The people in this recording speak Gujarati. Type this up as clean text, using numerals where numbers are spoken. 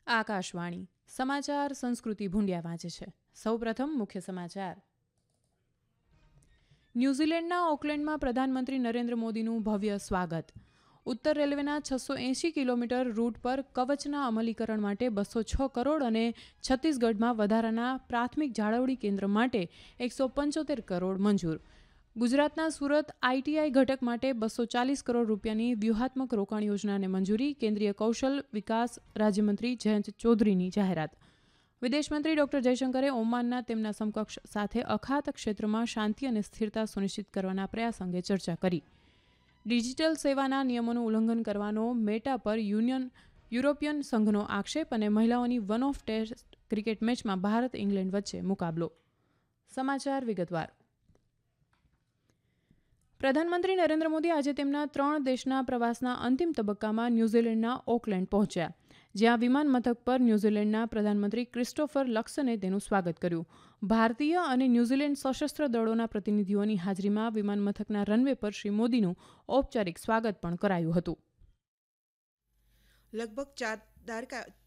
આકાશવાણી સમાચાર સંસ્કૃતિ ભૂંડિયા વાંચે છે. સૌપ્રથમ મુખ્ય સમાચાર. ન્યૂઝીલેન્ડના ઓકલેન્ડમાં પ્રધાનમંત્રી નરેન્દ્ર મોદીનું ભવ્ય સ્વાગત. ઉત્તર રેલવેના 680 કિલોમીટર રૂટ પર કવચના અમલીકરણ માટે 206 કરોડ અને છત્તીસગઢમાં વધારાના પ્રાથમિક જાળવણી કેન્દ્ર માટે 175 કરોડ મંજૂર. ગુજરાતના સુરત આઈટીઆઈ ઘટક માટે 240 કરોડ રૂપિયાની વ્યૂહાત્મક રોકાણ યોજનાને મંજૂરી. કેન્દ્રીય કૌશલ વિકાસ રાજ્યમંત્રી જયંત ચૌધરીની જાહેરાત. વિદેશમંત્રી ડોક્ટર જયશંકરે ઓમાનના તેમના સમકક્ષ સાથે અખાત ક્ષેત્રમાં શાંતિ અને સ્થિરતા સુનિશ્ચિત કરવાના પ્રયાસ અંગે ચર્ચા કરી. ડિજિટલ સેવાના નિયમોનું ઉલ્લંઘન કરવાનો મેટા પર યુરોપિયન સંઘનો આક્ષેપ અને મહિલાઓની વન ઓફ ટેસ્ટ ક્રિકેટ મેચમાં ભારત ઇંગ્લેન્ડ વચ્ચે મુકાબલો. સમાચાર વિગતવાર. પ્રધાનમંત્રી નરેન્દ્ર મોદી આજે તેમના 3 દેશના પ્રવાસના અંતિમ તબક્કામાં ન્યૂઝીલેન્ડના ઓકલેન્ડ પહોંચ્યા, જ્યાં વિમાન મથક પર ન્યૂઝીલેન્ડના પ્રધાનમંત્રી ક્રિસ્ટોફર લક્સને તેનું સ્વાગત કર્યું. ભારતીય અને ન્યૂઝીલેન્ડ સશસ્ત્ર દળોના પ્રતિનિધિઓની હાજરીમાં વિમાન મથકના રનવે પર શ્રી મોદીનું ઔપચારિક સ્વાગત પણ કરાયું હતું. લગભગ